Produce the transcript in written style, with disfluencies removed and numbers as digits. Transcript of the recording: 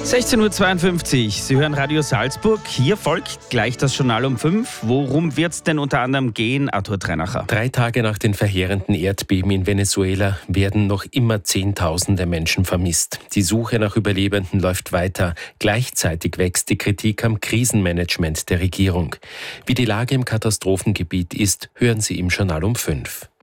16.52 Uhr, Sie hören Radio Salzburg. Hier folgt gleich das Journal um 5. Worum wird es denn unter anderem gehen, Arthur Treinacher? 3 Tage nach den verheerenden Erdbeben in Venezuela werden noch immer Zehntausende Menschen vermisst. Die Suche nach Überlebenden läuft weiter. Gleichzeitig wächst die Kritik am Krisenmanagement der Regierung. Wie die Lage im Katastrophengebiet ist, hören Sie im Journal um 5.